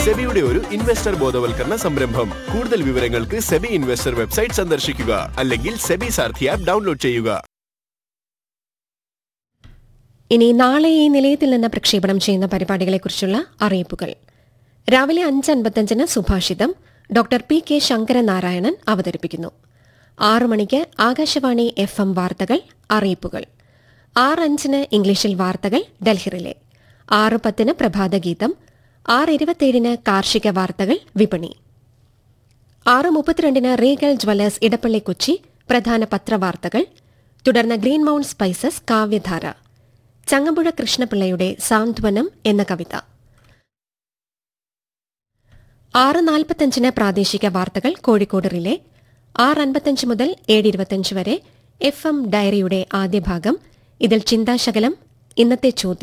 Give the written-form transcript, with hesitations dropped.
സെബിയുടെ ഒരു ഇൻവെസ്റ്റർ ബോധവൽക്കരണ സംരംഭം. കൂടുതൽ വിവരങ്ങൾക്ക് സെബി ഇൻവെസ്റ്റർ വെബ്സൈറ്റ് സന്ദർശിക്കുക, അല്ലെങ്കിൽ സെബി സാരഥി ആപ്പ് ഡൗൺലോഡ് ചെയ്യുക. ഇനി നാളെ ഈ നിലയത്തിൽ നിന്ന് പ്രക്ഷേപണം ചെയ്യുന്ന പരിപാടികളെക്കുറിച്ചുള്ള അറിയിപ്പുകൾ. രാവിലെ 5:55 സുഭാഷിതം ഡോക്ടർ പി കെ ശങ്കരനാരായണൻ അവതരിപ്പിക്കുന്നു. 6 മണിക്ക് ആകാശവാണി FM വാർത്തകൾ, അറിയിപ്പുകൾ. 6:05 ഇംഗ്ലീഷിൽ വാർത്തകൾ ഡൽഹിറിലെ. 6:10 പ്രഭാതഗീതം. 6:27 കാർഷിക വാർത്തകൾ, വിപണി. 6:32 റീഗൽ ജ്വല്ലേഴ്സ് ഇടപ്പള്ളി കൊച്ചി പ്രധാന പത്രവാർത്തകൾ. തുടർന്ന് ഗ്രീൻ മൌണ്ട് സ്പൈസസ് കാവ്യധാര. ചങ്ങമ്പുഴ കൃഷ്ണപിള്ളയുടെ സാന്ത്വനം എന്ന കവിത. 6:45 പ്രാദേശിക വാർത്തകൾ കോഴിക്കോട് റിലേ. 6:55 മുതൽ 7:25 വരെ FM ഡയറിയുടെ ആദ്യ ഭാഗം. ഇതിൽ ചിന്താശകലം, ഇന്നത്തെ ചോദ്യം,